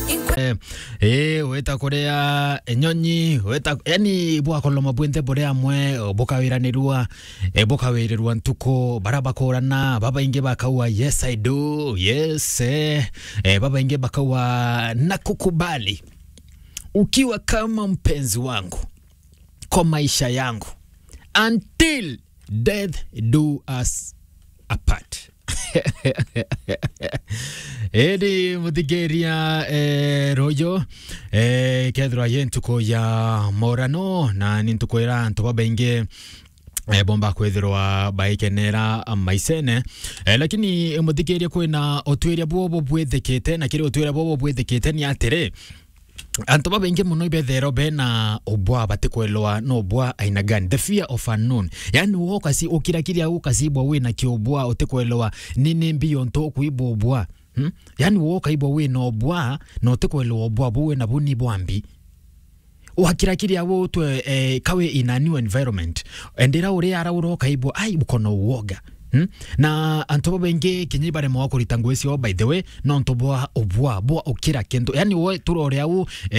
weta korea nyonyi weta yani bwa koloma bwente borea mwe bokawiranirwa bokawirirwa ntuko barabakorana baba inge bakawa yes I do yes baba inge bakawa nakukubali ukiwa kama mpenzi wangu kwa maisha yangu until death do us apart. Edi mutigeria royo kedra yentuko ya morano na nintuko ira ntoba benge bomba kwethirwa baikenera maisene lakini mutigeria kwina otweria bobo bwethekete na kiri otweria bobo bwethekete ni atere antoba benge muno ibethero bena obwa batekwelwa no obwa aina gani the fear of unknown yani wokasi okirakiria ukasibwa we na kiobwa otekwelwa nini mbio nto kuibwa obwa yani wokaibwa we no obwa no otekwelwa obwa bwe na buni bwambi wakirakiria wo twe kawe in a new environment endera uri ara uroka ibwa ai bukono uoga na antoba benge kinyi bare mo akurita ngwesi by the way no ntobwa obwa bwa okira kendo yani wo turore au